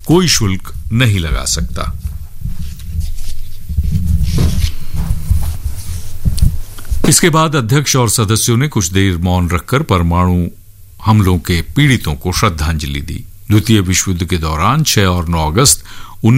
कोई शुल्क नहीं लगा सकता। इसके बाद अध्यक्ष और सदस्यों ने कुछ देर मौन रखकर परमाणु हमलों के पीड़ितों को श्रद्धांजलि दी। द्वितीय विश्व युद्ध के दौरान 6 और 9 अगस्त